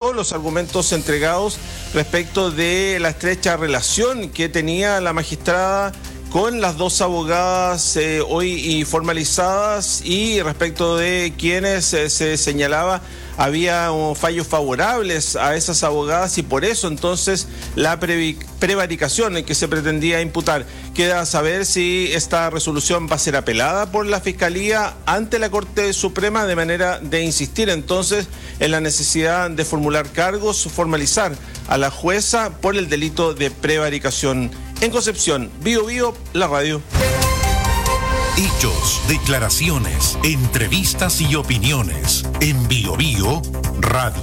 todos los argumentos entregados respecto de la estrecha relación que tenía la magistrada con las dos abogadas hoy formalizadas, y respecto de quienes se señalaba había fallos favorables a esas abogadas, y por eso entonces la prevaricación que se pretendía imputar. Queda a saber si esta resolución va a ser apelada por la Fiscalía ante la Corte Suprema, de manera de insistir entonces en la necesidad de formular cargos, formalizar a la jueza por el delito de prevaricación. En Concepción, Bío Bío, la radio. Hechos, declaraciones, entrevistas y opiniones. En Bío Bío Radio.